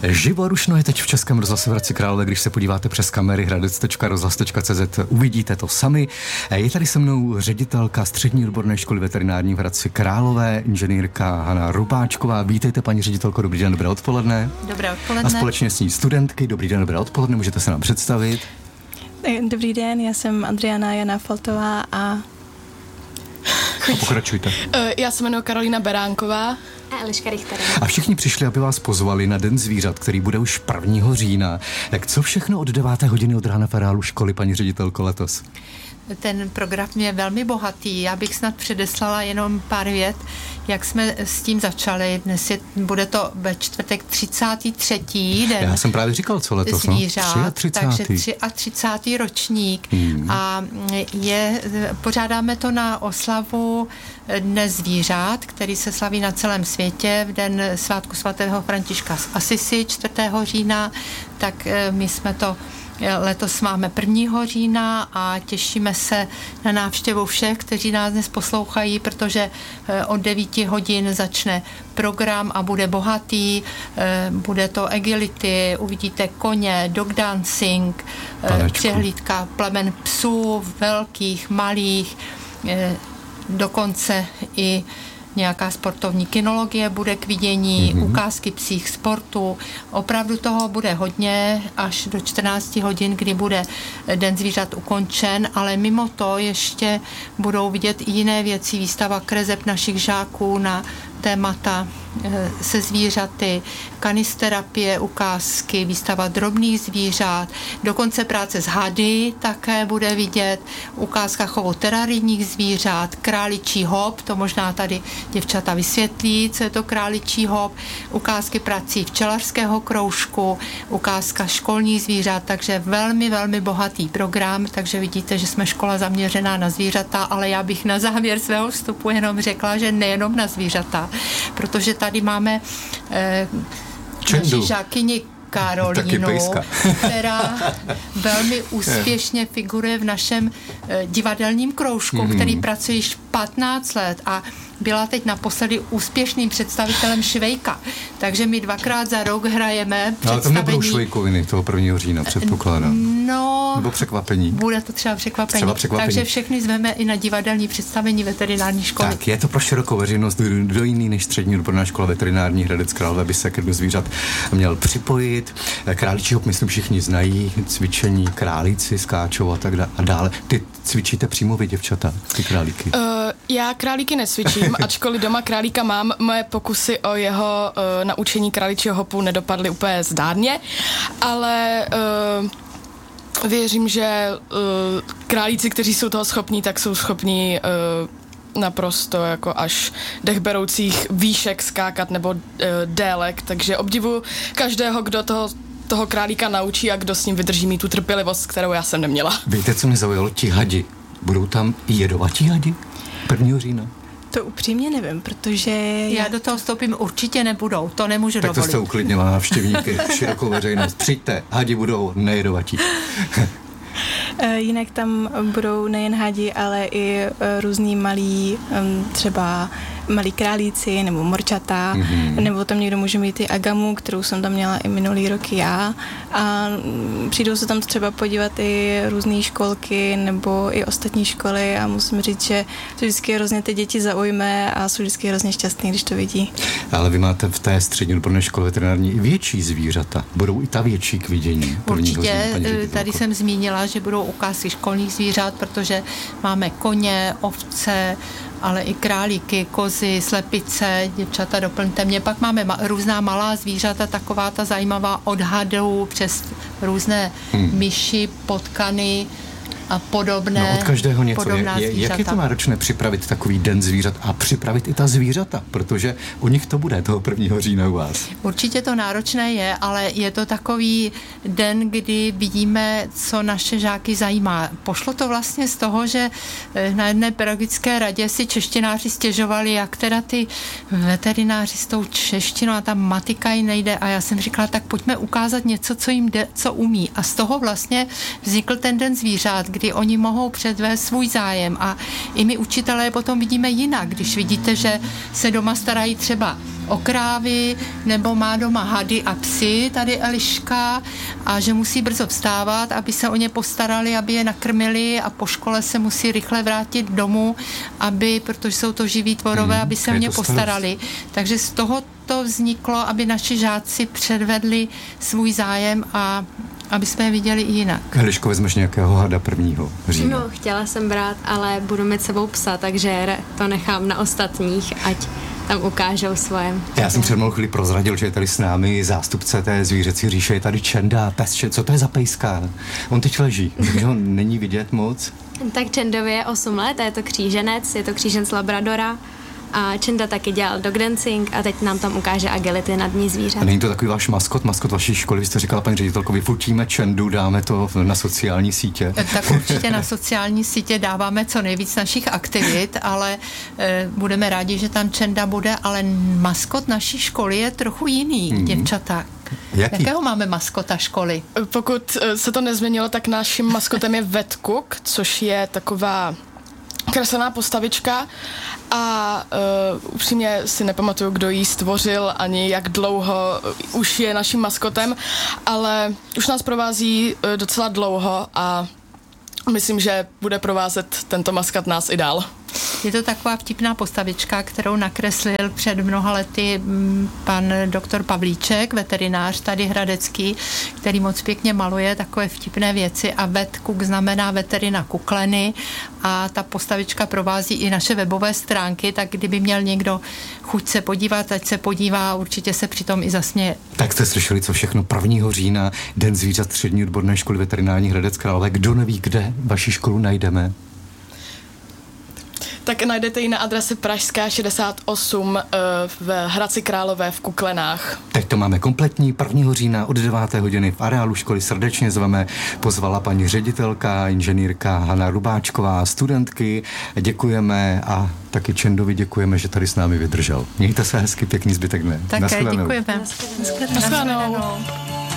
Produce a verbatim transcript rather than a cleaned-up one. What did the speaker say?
Živo rušno je teď v Českém rozhlase v Hradci Králové, když se podíváte přes kamery hradec tečka rozhlas tečka cé zet, uvidíte to sami. Je tady se mnou ředitelka střední odborné školy veterinární v Hradci Králové, inženýrka Hana Rupáčková. Vítejte, paní ředitelko, dobrý den, dobré odpoledne. Dobré odpoledne. A společně s ní studentky, dobrý den, dobré odpoledne, můžete se nám představit. Dobrý den, já jsem Adriana Jana Faltová a... A pokračujte. Já se jmenuji Karolína Beránková. A Eliška Richterová. A všichni přišli, aby vás pozvali na Den zvířat, který bude už prvního října. Tak co všechno od deváté hodiny od rána v areálu školy, paní ředitelko, letos? Ten program je velmi bohatý. Já bych snad předeslala jenom pár vět, jak jsme s tím začali. Dnes je, bude to ve čtvrtek třicátý třetí den. Já jsem právě říkal, co letos, zvířat, no? třicátý Takže třicátý ročník. Hmm. A je, pořádáme to na oslavu Dne zvířat, který se slaví na celém světě v den svátku svatého Františka z Asisi čtvrtého října. Tak my jsme to letos máme prvního října a těšíme se na návštěvu všech, kteří nás dnes poslouchají, protože od devíti hodin začne program a bude bohatý. Bude to agility, uvidíte koně, dog dancing, Panečku. Přehlídka plemen psů, velkých, malých, dokonce i nějaká sportovní kinologie bude k vidění, mm-hmm. ukázky psích sportu. Opravdu toho bude hodně až do čtrnácti hodin, kdy bude Den zvířat ukončen, ale mimo to ještě budou vidět i jiné věci. Výstava kreseb našich žáků na témata se zvířaty, kanisterapie, ukázky, výstava drobných zvířat, dokonce práce s hady také bude vidět, ukázka chovu terarijních zvířat, králičí hop, to možná tady děvčata vysvětlí, co je to králičí hop, ukázky prací včelařského kroužku, ukázka školních zvířat, takže velmi, velmi bohatý program, takže vidíte, že jsme škola zaměřená na zvířata, ale já bych na závěr svého vstupu jenom řekla, že nejenom na zvířata, protože tady máme eh, naši žákyni Karolínu, která velmi úspěšně figuruje v našem eh, divadelním kroužku, mm. který pracuje již patnáct let a byla teď naposledy úspěšným představitelem Švejka. Takže my dvakrát za rok hrajeme představení... Ale to nebudou Švejkoviny toho prvního října, předpokládám. No... Nebo překvapení. Bude to třeba překvapení. Třeba překvapení. Takže všechny zveme i na divadelní představení veterinární školy. Tak, je to pro širokou veřejnost, kdo jiný než střední odborná škola veterinární Hradec Králové by se k Dnu zvířat měl připojit. Králičí hop, myslím, všichni znají, cvičení, králíci skáčou a tak dále. Ty cvičíte přímo vy, děvčata, ty králíky? Uh, já králíky necvičím, ačkoliv doma králíka mám. Moje pokusy o jeho uh, naučení králičího hopu nedopadly úplně zdárně, ale uh, věřím, že uh, králíci, kteří jsou toho schopní, tak jsou schopní uh, naprosto jako až dechberoucích výšek skákat nebo uh, délek, takže obdivuji každého, kdo toho toho králíka naučí a kdo s ním vydrží mít tu trpělivost, kterou já jsem neměla. Víte, co mě zaujalo? Ti hadi. Budou tam i jedovatí hadi? prvního října? To upřímně nevím, protože... Já do toho vstoupím, určitě nebudou, to nemůžu tak dovolit. Tak to jste uklidnila návštěvníky, širokou veřejnost. Přijďte, hadi budou nejedovatí. Jinak tam budou nejen hadi, ale i různý malí, třeba malí králíci nebo morčata, mm-hmm. nebo tam někdo může mít i agamu, kterou jsem tam měla i minulý rok já. A přijdou se tam třeba podívat i různé školky nebo i ostatní školy a musím říct, že to vždycky hrozně ty děti zaujme a jsou vždycky hrozně šťastný, když to vidí. Ale vy máte v té střední odborné škole veterinární i větší zvířata. Budou i ta větší k vidění? Určitě, tady jsem zmínila, že budou ukázky školních zvířat, protože máme koně, ovce, ale i králíky, kozy, slepice, děvčata, doplňte mě. Pak máme ma- různá malá zvířata, taková ta zajímavá od hadů přes různé hmm. myši, potkany a podobné. No od každého něco. Je, je, jak je to náročné připravit takový Den zvířat a připravit i ta zvířata, protože u nich to bude toho prvního října u vás. Určitě to náročné je, ale je to takový den, kdy vidíme, co naše žáky zajímá. Pošlo to vlastně z toho, že na jedné pedagogické radě si češtináři stěžovali, jak teda ty veterináři s tou češtinou a ta matika jim nejde a já jsem říkala, tak pojďme ukázat něco, co jim jde, co umí. A z toho vlastně vznikl ten Den zvířat, kdy oni mohou předvést svůj zájem a i my učitelé potom vidíme jinak, když vidíte, že se doma starají třeba o krávy, nebo má doma hady a psy, tady Eliška, a že musí brzo vstávat, aby se o ně postarali, aby je nakrmili a po škole se musí rychle vrátit domů, aby, protože jsou to živí tvorové, hmm, aby se o ně postarali. Takže z toho to vzniklo, aby naši žáci předvedli svůj zájem a aby jsme je viděli i jinak. Eliško, vezmeš nějakého hada prvního října? No, chtěla jsem brát, ale budu mít sebou psa, takže to nechám na ostatních, ať tam ukážou svoje. Já jsem před malou chvíli prozradil, že je tady s námi zástupce té zvířecí říše, je tady Čenda, pes, co to je za pejska? On teď leží, takže ho není vidět moc. Tak Čendovi je osm let a je to kříženec, je to kříženec Labradora. A Čenda taky dělal dog dancing a teď nám tam ukáže agility na dní zvířat. A není to takový váš maskot, maskot vaší školy? Vy jste říkala, paní ředitelko, vyfotíme Čendu, dáme to na sociální sítě. Tak určitě na sociální sítě dáváme co nejvíc našich aktivit, ale e, budeme rádi, že tam Čenda bude, ale maskot naší školy je trochu jiný, mm. děvčata. Jaký? Jakého máme maskota školy? Pokud se to nezměnilo, tak naším maskotem je Vetkuk, což je taková kreslená postavička a uh, upřímně si nepamatuju, kdo ji stvořil, ani jak dlouho už je naším maskotem, ale už nás provází uh, docela dlouho a myslím, že bude provázet tento maskot nás i dál. Je to taková vtipná postavička, kterou nakreslil před mnoha lety pan doktor Pavlíček, veterinář tady hradecký, který moc pěkně maluje takové vtipné věci a Vetkuk znamená veterina kukleny a ta postavička provází i naše webové stránky, tak kdyby měl někdo chuť se podívat, ať se podívá, určitě se přitom i zasměje. Tak jste slyšeli, co všechno prvního října, Den zvířat střední odborné školy veterinární Hradec Králové. Kdo neví, kde vaši školu najdeme? Tak najdete ji na adrese Pražská šedesát osm v Hradci Králové v Kuklenách. Teď to máme kompletní. prvního října od deváté hodiny v areálu školy srdečně zveme. Pozvala paní ředitelka, inženýrka Hana Rubáčková, studentky. Děkujeme a taky Čendovi děkujeme, že tady s námi vydržel. Mějte se hezky, pěkný zbytek dne. Také děkujeme. Naschledanou.